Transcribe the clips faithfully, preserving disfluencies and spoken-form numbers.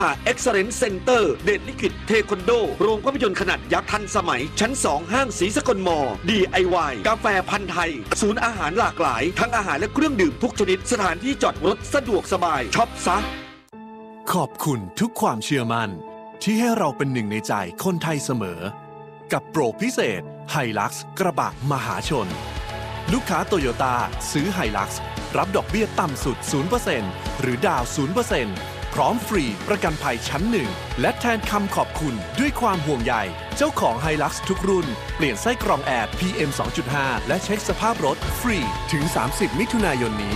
Excellence Center เดชลิขิตเทควันโดโรงภาพยนตร์ขนาดยักษ์ทันสมัยชั้นสองห้างศรีสกลมอ ดี ไอ วาย กาแฟพันธุ์ไทยศูนย์อาหารหลากหลายทั้งอาหารและเครื่องดื่มทุกชนิดสถานที่จอดรถสะดวกสบายช็อปซะขอบคุณทุกความเชื่อมั่นที่ให้เราเป็นหนึ่งในใจคนไทยเสมอกับโปรพิเศษไฮลักซ์กระบะมหาชนลูกค้าโตโยต้าซื้อไฮลักซ์รับดอกเบี้ยต่ำสุด ศูนย์เปอร์เซ็นต์ หรือดาว ศูนย์เปอร์เซ็นต์ พร้อมฟรีประกันภัยชั้นหนึ่งและแทนคำขอบคุณด้วยความห่วงใยเจ้าของไฮลักซ์ทุกรุ่นเปลี่ยนไส้กรองแอร์ พี เอ็ม สองจุดห้า และเช็คสภาพรถฟรีถึง สามสิบ มิถุนายนนี้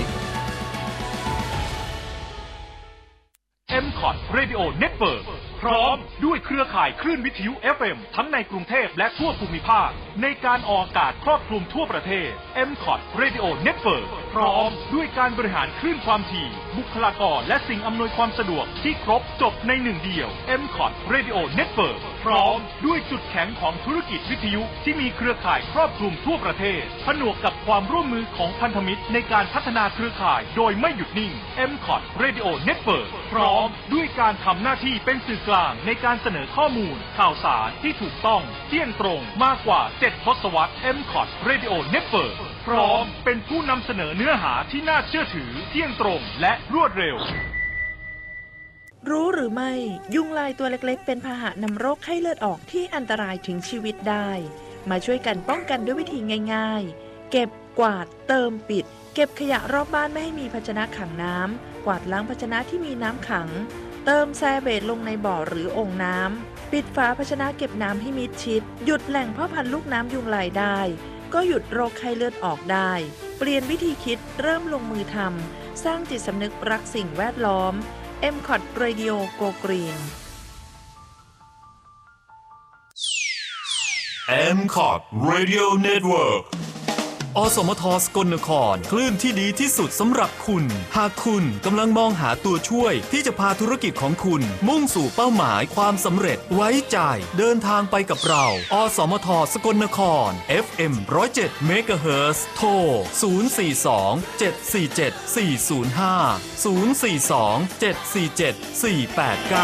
เอ็ม คอท Radio Network พร้อมด้วยเครือข่ายคลื่นวิทยุ เอฟ เอ็ม ทั้งในกรุงเทพและทั่วภูมิภาคในการออกอากาศครอบคลุมทั่วประเทศ เอ็ม คอท Radio Network พร้อมด้วยการบริหารคลื่นความถี่บุคลากรและสิ่งอำนวยความสะดวกที่ครบจบในหนึ่งเดียว เอ็ม คอท Radio Network พร้อมด้วยจุดแข็งของธุรกิจวิทยุที่มีเครือข่ายครอบคลุมทั่วประเทศผนวกกับความร่วมมือของพันธมิตรในการพัฒนาเครือข่ายโดยไม่หยุดนิ่ง เอ็ม คอท Radio Network พร้อมด้วยการทำหน้าที่เป็นสื่อกลางในการเสนอข้อมูลข่าวสารที่ถูกต้องเที่ยงตรงมากกว่าเจ็ดทศวรรษ เอ็ม คอท Radio Network พร้อมเป็นผู้นำเสนอเนื้อหาที่น่าเชื่อถือเที่ยงตรงและรวดเร็วรู้หรือไม่ยุงลายตัวเล็กๆเป็นพาหะนำโรคไข้เลือดออกที่อันตรายถึงชีวิตได้มาช่วยกันป้องกันด้วยวิธีง่ายๆเก็บกวาดเติมปิดเก็บขยะรอบบ้านไม่ให้มีภาชนะขังน้ำกวาดล้างภาชนะที่มีน้ำขังเติมแซเบตลงในบ่อหรือโอ่งน้ำปิดฝาภาชนะเก็บน้ำให้มิดชิดหยุดแหล่งเพาะพันธุ์ลูกน้ำยุงลายได้ก็หยุดโรคไข้เลือดออกได้เปลี่ยนวิธีคิดเริ่มลงมือทำสร้างจิตสำนึกรักสิ่งแวดล้อม เอ็ม คอท Radio Go Green เอ็ม คอท Radio Networkอสมทสกลนครคลื่นที่ดีที่สุดสำหรับคุณหากคุณกำลังมองหาตัวช่วยที่จะพาธุรกิจของคุณมุ่งสู่เป้าหมายความสำเร็จไว้ใจเดินทางไปกับเราอสมทสกลนคร เอฟ เอ็ม หนึ่งศูนย์เจ็ด เมกะเฮิรตซ์โทรศูนย์ สี่ สอง เจ็ด สี่ เจ็ด สี่ ศูนย์ ห้า ศูนย์ สี่ สอง เจ็ด สี่ เจ็ด สี่ แปด เก้า